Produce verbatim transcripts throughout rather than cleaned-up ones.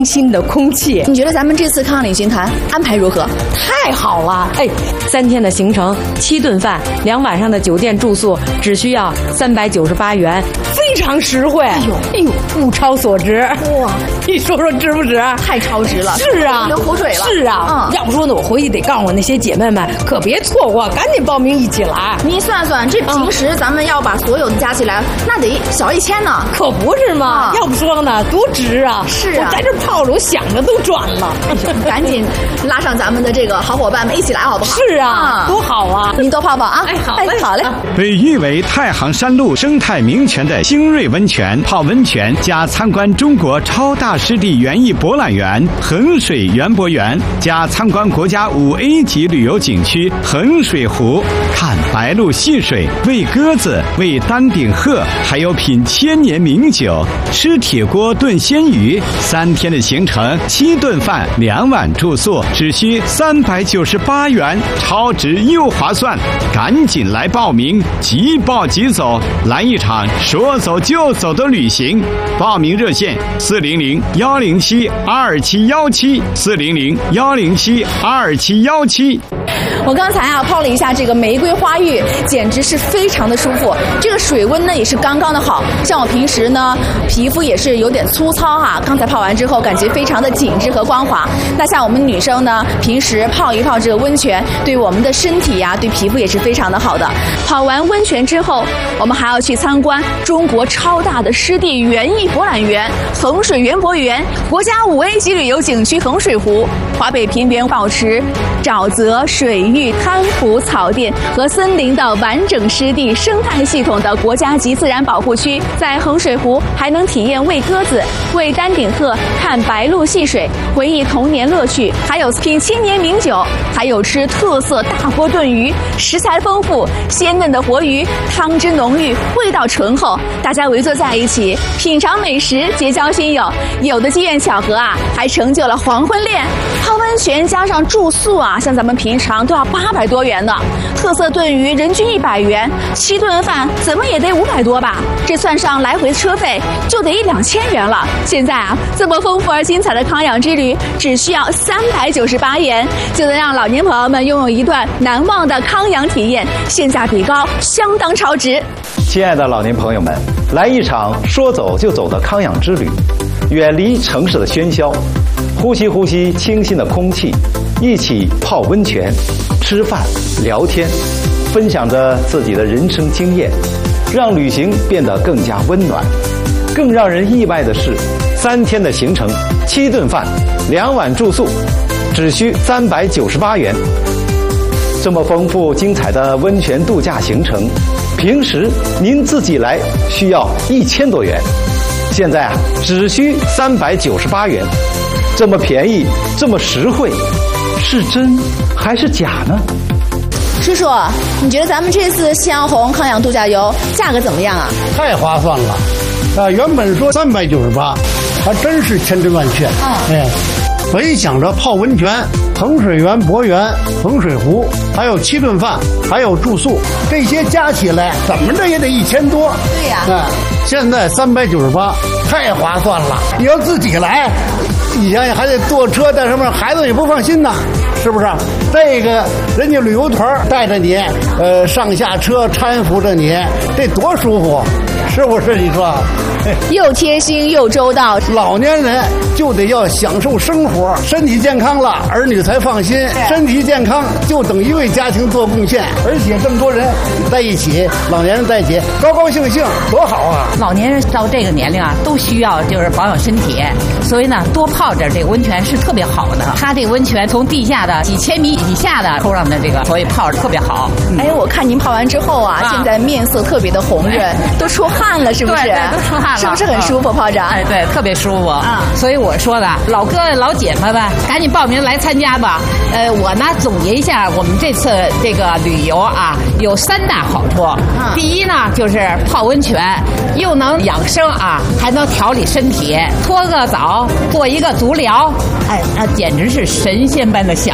新的空气。 你觉得咱们这次康养旅行团安排如何？ 太好了！哎，三天的行程，七顿饭，两晚上的酒店住宿，只需要三百九十八元，非常实惠。哎呦，哎呦，物超所值！哇，你说说值不值？ 太超值了！ 是啊， 流口水了。 是啊，嗯，要不说呢，我回去得告诉我那些姐妹们，可别错过，赶紧报名一起来。 你算算，这平时咱们要把所有的加起来，那得小一千呢。 可不是嘛！要不说呢，多值啊！ 是啊， 我在这泡着，我想着都转了。 赶紧拉上咱们的这个好伙伴们一起来，好不好？ 是啊，多好啊！ 您多泡泡啊！ 哎，好嘞， 好嘞。 被誉为太行山路生态名泉的星瑞温泉，泡温泉加参观中国超大湿地园艺博览园衡水园博园，加参观国家五 A 级旅游景区衡水湖，看白鹭戏水，喂鸽子，喂丹顶鹤，还有品千年名酒，吃铁锅炖鲜鱼。三天的行程，七顿饭，两晚住宿，只需三百九十八元，超值又划算，赶紧来报名，即报即走，来一场说走就走的旅行。报名热线：四零零幺零七二七幺七，四零零幺零七二七幺七。 我刚才啊泡了一下这个玫瑰花浴，简直是非常的舒服。这个水温呢也是刚刚的好，像我平时呢皮肤也是有点粗糙哈、啊，刚才泡完之后感觉非常的紧致和光滑。那像我们女生呢，平时泡一泡这个温泉，对我们的身体呀、啊，对皮肤也是非常的好的。泡完温泉之后，我们还要去参观中国超大的湿地园艺博览园衡水园博园，国家五 A 级旅游景区衡水湖，华北平原保持沼泽、水域、滩湖、草甸和森林的完整湿地生态系统的国家级自然保护区。在衡水湖还能体验喂鸽子、喂丹顶鹤、看白鹭戏水，回忆童年乐趣，还有品千年名酒，还有吃特色大锅炖鱼，食材丰富，鲜嫩的活鱼，汤汁浓郁，味道醇厚，大家围坐在一起品尝美食，结交新友。有的机缘巧合啊，还成就了黄昏恋。泡温泉加上住宿啊，像咱们平常都要八百多元呢。特色炖鱼人均一百元，七顿饭怎么也得五百多吧？这算上来回车费，就得一两千元了。现在啊，这么丰富而精彩的康养之旅，只需要三百九十八元，就能让老年朋友们拥有一段难忘的康养体验，性价比高，相当超值。 亲爱的老年朋友们，来一场说走就走的康养之旅，远离城市的喧嚣，呼吸呼吸清新的空气，一起泡温泉，吃饭聊天，分享着自己的人生经验，让旅行变得更加温暖。更让人意外的是，三天的行程，七顿饭，两晚住宿，只需三百九十八元。这么丰富精彩的温泉度假行程，平时您自己来需要一千多元，现在啊只需三百九十八元，这么便宜，这么实惠，是真还是假呢？ 叔叔，你觉得咱们这次夕阳红康养度假游价格怎么样啊？ 太划算了，啊，原本说三百九十八，还真是千真万确。嗯，哎，本想着泡温泉、衡水园博园、衡水湖，还有七顿饭，还有住宿，这些加起来怎么着也得一千多。 对呀， 啊，现在三百九十八，太划算了。你要自己来，你想想还得坐车在上面，孩子也不放心呐。是不是？这个人家旅游团带着你，呃，上下车搀扶着你，这多舒服，是不是？你说， 又贴心又周到。 老年人就得要享受生活，身体健康了，儿女才放心。身体健康就等于为家庭做贡献，而且这么多人在一起，老年人在一起，高高兴兴，多好啊！ 老年人到这个年龄啊，都需要就是保养身体，所以呢，多泡点这个温泉是特别好的。它这个温泉从地下的几千米以下的抽上的这个，所以泡着特别好。 嗯、哎，我看您泡完之后啊，啊现在面色特别的红润，都出汗了，是不是？ 对，对都出汗了， 是不是很舒服？ 嗯、 泡着？ 哎，对，特别舒服啊。所以我说的，老哥老姐们们，赶紧报名来参加吧。呃，我呢总结一下，我们这次这个旅游啊，有三大好处。嗯、第一呢，就是泡温泉，又能养生啊，还能调理身体，搓个澡，做一个足疗，哎，那简直是神仙般的享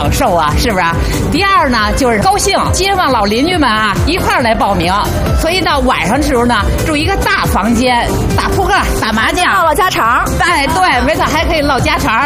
享受啊，是不是？第二呢，就是高兴，街坊老邻居们啊一块儿来报名，所以到晚上的时候呢，住一个大房间，打扑克、打麻将、 唠唠家常。 哎，对，没错，还可以唠家常。